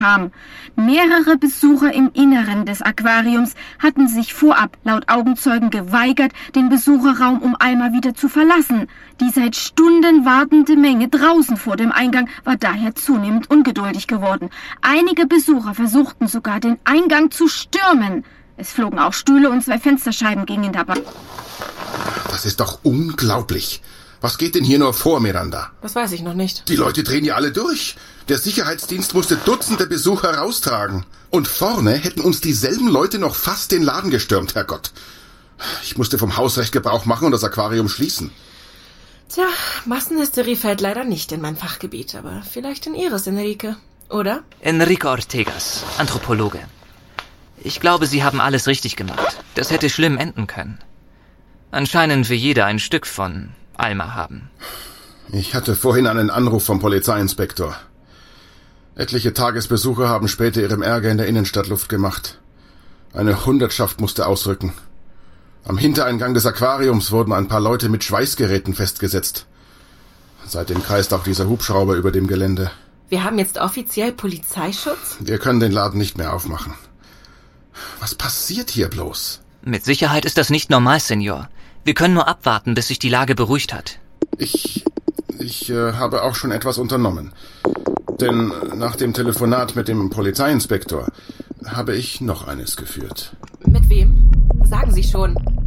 kam. Mehrere Besucher im Inneren des Aquariums hatten sich vorab laut Augenzeugen geweigert, den Besucherraum um einmal wieder zu verlassen. Die seit Stunden wartende Menge draußen vor dem Eingang war daher zunehmend ungeduldig geworden. Einige Besucher versuchten sogar, den Eingang zu stürmen. Es flogen auch Stühle und 2 Fensterscheiben gingen dabei. Das ist doch unglaublich. Was geht denn hier nur vor, Miranda? Das weiß ich noch nicht. Die Leute drehen ja alle durch. Der Sicherheitsdienst musste Dutzende Besucher raustragen. Und vorne hätten uns dieselben Leute noch fast den Laden gestürmt, Herrgott. Ich musste vom Hausrecht Gebrauch machen und das Aquarium schließen. Tja, Massenhysterie fällt leider nicht in mein Fachgebiet, aber vielleicht in Ihres, Enrique, oder? Enrique Ortegas, Anthropologe. Ich glaube, Sie haben alles richtig gemacht. Das hätte schlimm enden können. Anscheinend will jeder ein Stück von Alma haben. Ich hatte vorhin einen Anruf vom Polizeiinspektor. Etliche Tagesbesucher haben später ihrem Ärger in der Innenstadt Luft gemacht. Eine Hundertschaft musste ausrücken. Am Hintereingang des Aquariums wurden ein paar Leute mit Schweißgeräten festgesetzt. Seitdem kreist auch dieser Hubschrauber über dem Gelände. Wir haben jetzt offiziell Polizeischutz? Wir können den Laden nicht mehr aufmachen. Was passiert hier bloß? Mit Sicherheit ist das nicht normal, Senor. Wir können nur abwarten, bis sich die Lage beruhigt hat. Ich habe auch schon etwas unternommen. Denn nach dem Telefonat mit dem Polizeiinspektor habe ich noch eines geführt. Mit wem? Sagen Sie schon.